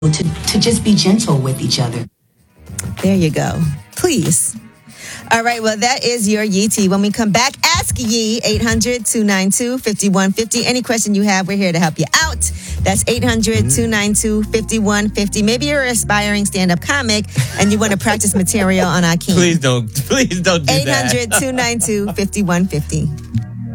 to just be gentle with each other. There you go. Please. All right, well, that is your Yee Tea. When we come back, ask Yee, 800-292-5150. Any question you have, we're here to help you out. That's 800-292-5150. Maybe you're an aspiring stand-up comic and you want to practice material on Akeem. Please don't do that. 800-292-5150.